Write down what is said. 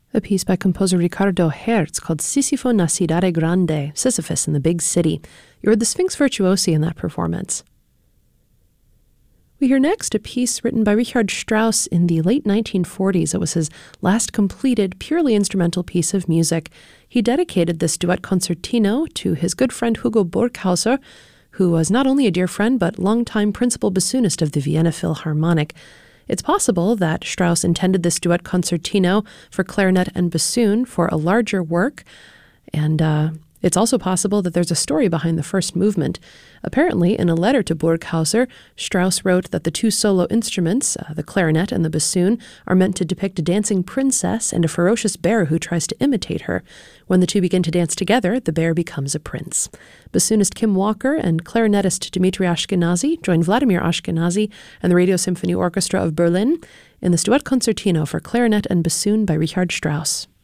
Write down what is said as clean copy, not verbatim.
A piece by composer Ricardo Hertz called Sisifo na Cidade Grande, Sisyphus in the Big City. You heard the Sphinx Virtuosi in that performance. We hear next a piece written by Richard Strauss in the late 1940s. It was his last completed, purely instrumental piece of music. He dedicated this duet concertino to his good friend Hugo Burghauser, who was not only a dear friend, but longtime principal bassoonist of the Vienna Philharmonic. It's possible that Strauss intended this duet concertino for clarinet and bassoon for a larger work, and it's also possible that there's a story behind the first movement. Apparently, in a letter to Burghauser, Strauss wrote that the two solo instruments, the clarinet and the bassoon, are meant to depict a dancing princess and a ferocious bear who tries to imitate her. When the two begin to dance together, the bear becomes a prince. Bassoonist Kim Walker and clarinetist Dmitri Ashkenazy joined Vladimir Ashkenazy and the Radio Symphony Orchestra of Berlin in this duet concertino for clarinet and bassoon by Richard Strauss.